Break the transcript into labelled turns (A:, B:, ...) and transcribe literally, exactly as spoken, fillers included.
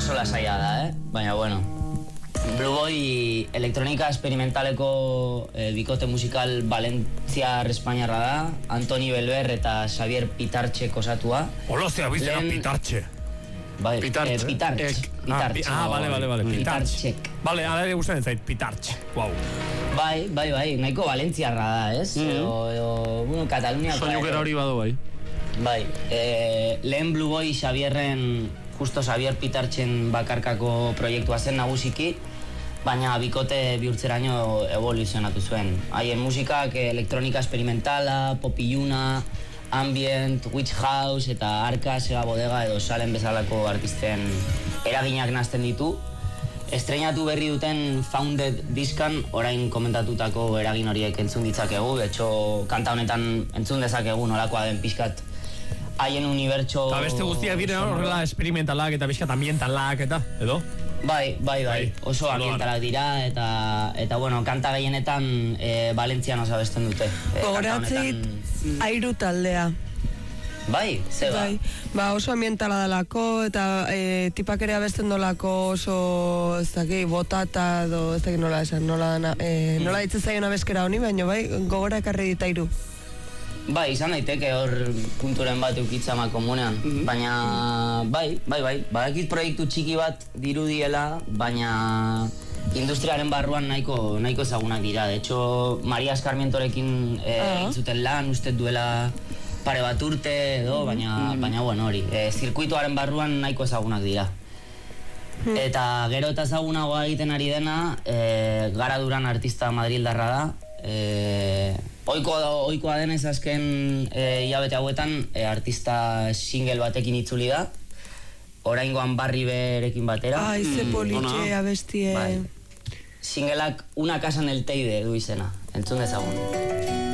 A: oso lasaia da, eh? Baina, bueno. Blue Boy elektronika esperimentaleko eh, bikote musikal valentziar espainiarra da, Antoni Belber eta Xavier Pitartxe osatua.
B: Olozea, bizena Len... Pitartxe.
A: Bai,
B: Pitartxe.
A: Eh, Pitartxe.
B: Eh,
A: Pitartxe.
B: Ah, vale, vale, vale. Pitartxe. Vale, ara ere gustatzen zait, Pitartxe. Wow.
A: Bai, bai, bai, nahiko valentziarra da, ez? Mm -hmm. edo, edo, bueno, Kataluniako...
C: Soinukera hori badu, bai.
A: Bai, eh, lehen Blue Boy Xavierren, justo Xavier Pitartxen bakarkako proiektua zen nagusiki, baina bikote bihurtzeraino evoluzionatu zuen. Haien musikak elektronika esperimentala, popiluna, ambient, witch house eta arka, sega bodega edo salen bezalako artisten eraginak nazten ditu. Estreinatu berri duten Founded diskan orain komentatutako eragin horiek entzun ditzakegu, etxo kanta honetan entzun dezakegu nolakoa den pixkat haien unibertso...
B: Eta beste guztiak diren horrela esperimentalak eta pixkat ambientalak eta, edo?
A: Bai, bai, bai, oso ambientalak dira eta, eta bueno, kanta gehienetan e, Valentzian oso abesten dute. E,
D: Gogoratzeit Airu taldea.
A: Bai, ze ba.
D: Bai, ba oso ambientala dalako eta e, tipak ere abesten dolako oso, ez daki, botata edo, ez daki nola esan, nola, e, nola ditze zaion abeskera honi, baina bai, gogora ekarri dit Airu.
A: Bai, izan daiteke hor punturen bat eukitzama komunean, mm-hmm. baina bai, bai, bai, badakit proiektu txiki bat dirudiela, baina industriaren barruan nahiko, nahiko ezagunak dira. De hecho, Maria Eskarmientorekin e, uh-huh. intzuten lan, uste duela pare bat urte edo, baina, mm-hmm. baina bueno, hori, e, zirkuituaren barruan nahiko ezagunak dira. Mm-hmm. Eta gero eta ezagunagoa egiten ari dena, e, Gara Duran artista madrildarra da, e, Oikoa, oikoa denez azken e, hilabete hauetan e, artista single batekin itzuli da. Oraingoan Barri Berekin batera.
D: Ai, ze politxe abestie.
A: Bai. Singleak Una casa en el Teide du izena. Entzun dezagun.